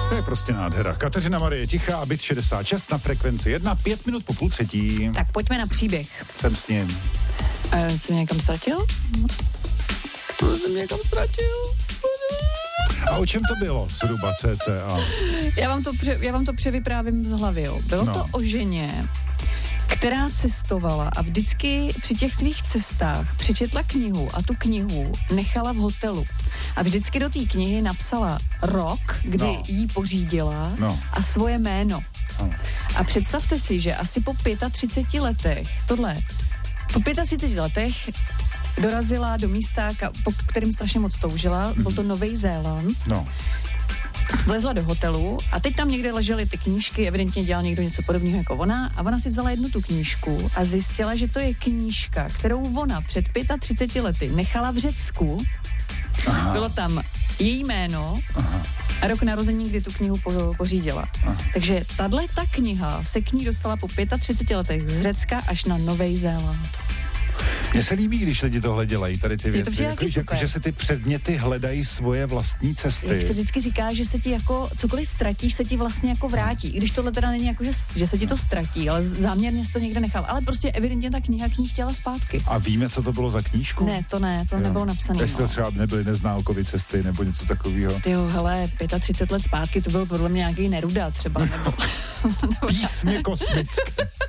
To je prostě nádhera. Kateřina Marie Tichá a Byt 66 na frekvenci 1, 5 minut po 2:30. Tak pojďme na příběh. Jsem s ním. Jsi mě někam ztratil? A o čem to bylo zhruba cca? Já vám to převyprávím z hlavy, jo. Bylo to o ženě, která cestovala a vždycky při těch svých cestách přečetla knihu a tu knihu nechala v hotelu. A vždycky do té knihy napsala rok, kdy jí pořídila a svoje jméno. A představte si, že asi po 35 letech, po 35 letech dorazila do místa, po kterým strašně moc toužila, byl to Nový Zéland. Vlezla do hotelu a teď tam někde ležely ty knížky, evidentně dělal někdo něco podobného jako ona a ona si vzala jednu tu knížku a zjistila, že to je knížka, kterou ona před 35 lety nechala v Řecku. Bylo tam její jméno a rok narození, kdy tu knihu pořídila. Takže ta kniha se k ní dostala po 35 letech z Řecka až na Nový Zéland. Mně se líbí, když lidi tohle dělají, tady ty věci. Jako, že se ty předměty hledají svoje vlastní cesty. Jak se vždycky říká, že se ti jako cokoliv ztratíš, se ti vlastně jako vrátí. I když tohle teda není jako, že se ti to ztratí, ale záměrně jsi to někde nechal. Ale prostě evidentně ta kniha k ní chtěla zpátky. A víme, co to bylo za knížku? Ne, to nebylo napsané. Jestli to třeba nebyly Neználkovy cesty nebo něco takového. Tyjo, hele, 35 let zpátky to byl podle mě nějaký Neruda třeba. Nebo Písně kosmické.